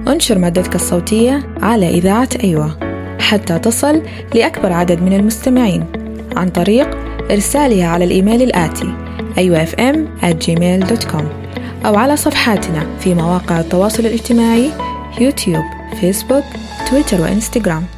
انشر مادتك الصوتية على إذاعة أيوة حتى تصل لأكبر عدد من المستمعين عن طريق إرسالها على الإيميل الآتي ayuafm@gmail.com أو على صفحاتنا في مواقع التواصل الاجتماعي يوتيوب، فيسبوك، تويتر وإنستغرام.